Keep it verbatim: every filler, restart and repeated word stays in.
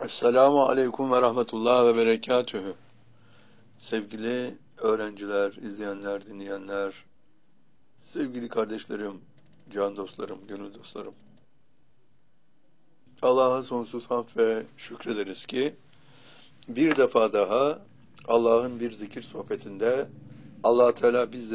Esselamu Aleyküm ve Rahmetullah ve Berekatühü. Sevgili öğrenciler, izleyenler, dinleyenler, sevgili kardeşlerim, can dostlarım, gönül dostlarım. Allah'a sonsuz hamd ve şükrederiz ki bir defa daha Allah'ın bir zikir sohbetinde Allah Teala bizleri